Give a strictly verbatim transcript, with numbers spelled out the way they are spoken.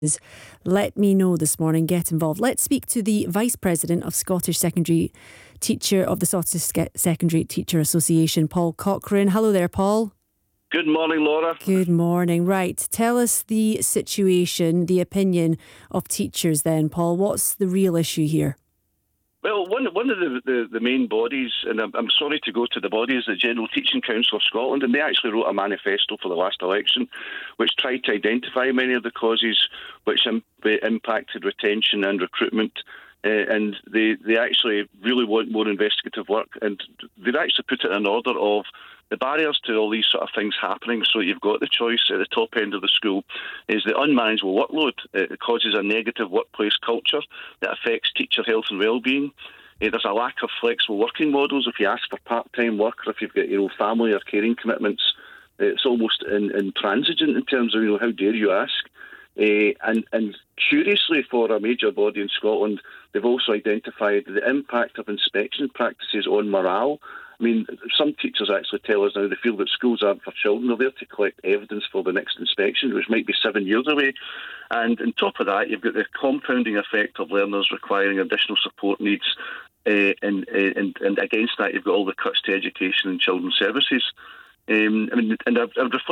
Let me know this morning, get involved. Let's speak to the Vice President of Scottish Secondary Teacher of the Scottish Secondary Teacher Association, Paul Cochrane. Hello there, Paul. Good morning, Laura. Good morning. Right, tell us the situation, the opinion of teachers then, Paul. What's the real issue here? Well, one one of the, the, the main bodies, and I'm, I'm sorry to go to the body, is the General Teaching Council of Scotland, and they actually wrote a manifesto for the last election which tried to identify many of the causes which im- impacted retention and recruitment. Uh, and they, they actually really want more investigative work, and they've actually put it in order of the barriers to all these sort of things happening. So you've got the choice at the top end of the school is the unmanageable workload. It causes a negative workplace culture that affects teacher health and well-being. Uh, there's a lack of flexible working models. If you ask for part-time work, or if you've got your own family or caring commitments, it's almost in, intransigent in terms of, you know, how dare you ask? Uh, and, and curiously, for a major body in Scotland, they've also identified the impact of inspection practices on morale. I mean, some teachers actually tell us now they feel that schools aren't for children. They're there to collect evidence for the next inspection, which might be seven years away. And on top of that, you've got the compounding effect of learners requiring additional support needs. Uh, and, and, and against that, you've got all the cuts to education and children's services. Um, I mean, and I've, I've reflected